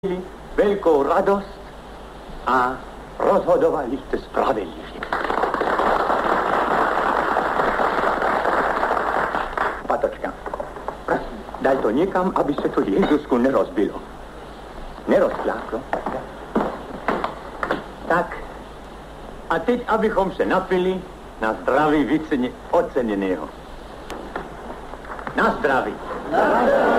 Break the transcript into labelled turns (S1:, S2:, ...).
S1: veľkou radosť a rozhodovali ste spravedlivie. Patočka, prosím, daj to niekam, aby sa to Jezusku nerozbilo. Nerozpláklo. Tak. A teď, abychom sa napili na zdraví oceneného. Na zdraví.